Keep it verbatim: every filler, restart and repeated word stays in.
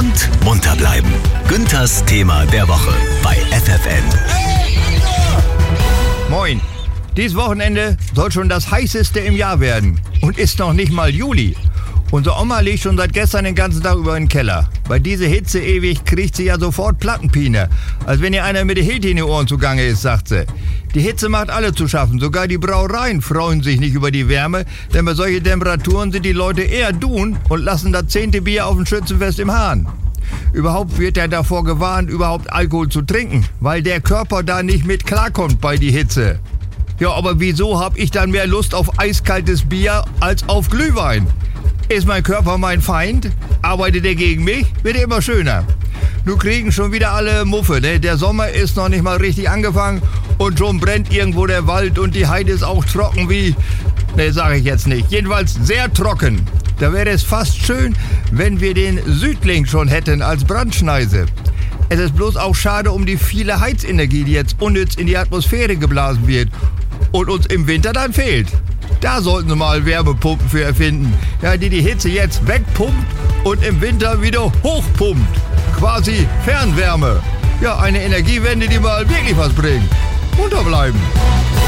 und munter bleiben. Günthers Thema der Woche bei F F N. Moin. Dieses Wochenende soll schon das heißeste im Jahr werden und ist noch nicht mal Juli. Unsere Oma liegt schon seit gestern den ganzen Tag über in den Keller. Bei dieser Hitze ewig kriegt sie ja sofort Plattenpine. Als wenn ihr einer mit der Hilti in die Ohren zugange ist, sagt sie. Die Hitze macht alle zu schaffen. Sogar die Brauereien freuen sich nicht über die Wärme, denn bei solchen Temperaturen sind die Leute eher dun und lassen das zehnte Bier auf dem Schützenfest im Hahn. Überhaupt wird er davor gewarnt, überhaupt Alkohol zu trinken, weil der Körper da nicht mit klarkommt bei die Hitze. Ja, aber wieso hab ich dann mehr Lust auf eiskaltes Bier als auf Glühwein? Ist mein Körper mein Feind? Arbeitet er gegen mich? Wird er immer schöner. Nun kriegen schon wieder alle Muffe, ne? Der Sommer ist noch nicht mal richtig angefangen und schon brennt irgendwo der Wald und die Heide ist auch trocken wie... Ne, sag ich jetzt nicht. Jedenfalls sehr trocken. Da wäre es fast schön, wenn wir den Südling schon hätten als Brandschneise. Es ist bloß auch schade um die viele Heizenergie, die jetzt unnütz in die Atmosphäre geblasen wird und uns im Winter dann fehlt. Da sollten sie mal Wärmepumpen für erfinden, ja, die die Hitze jetzt wegpumpt und im Winter wieder hochpumpt. Quasi Fernwärme. Ja, eine Energiewende, die mal wirklich was bringt. Munter bleiben.